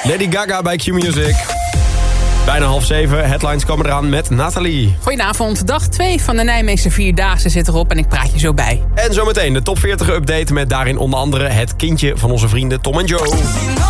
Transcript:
Lady Gaga bij Q-Music. Bijna 6:30, headlines komen eraan met Nathalie. Goedenavond, dag 2 van de Nijmeegse Vierdaagse zit erop en ik praat je zo bij. En zometeen de top 40 update met daarin onder andere het kindje van onze vrienden Tom en Joe.